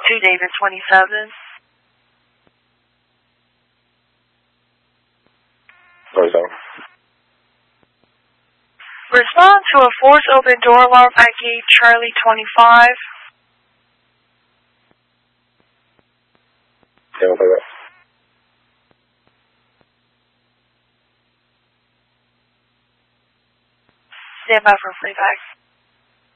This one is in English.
to David 27. Close out. Respond to a force open door alarm at gate Charlie 25. Yeah, we'll play that. Stand by for playback.